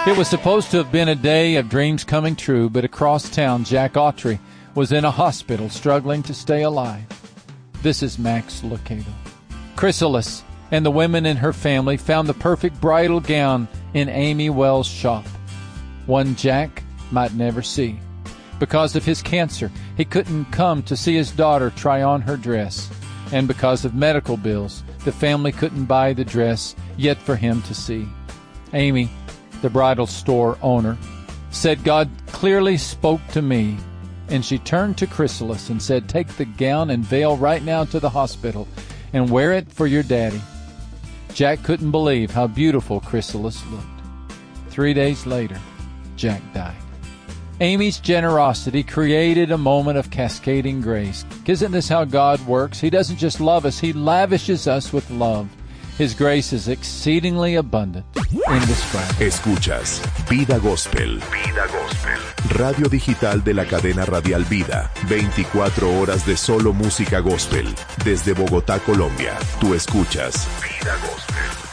It was supposed to have been a day of dreams coming true, but across town, Jack Autry was in a hospital struggling to stay alive. This is Max Lucado. Chrysalis and the women in her family found the perfect bridal gown in Amy Wells' shop, one Jack might never see. Because of his cancer, he couldn't come to see his daughter try on her dress. And because of medical bills, the family couldn't buy the dress yet for him to see. Amy, the bridal store owner, said God clearly spoke to me, and she turned to Chrysalis and said, "Take the gown and veil right now to the hospital and wear it for your daddy." Jack couldn't believe how beautiful Chrysalis looked. 3 days later, Jack died. Amy's generosity created a moment of cascading grace. Isn't this how God works? He doesn't just love us, He lavishes us with love. His grace is exceedingly abundant, indescribable. Escuchas Vida Gospel. Vida Gospel. Radio digital de la cadena radial Vida. 24 horas de solo música gospel. Desde Bogotá, Colombia. Tú escuchas Vida Gospel.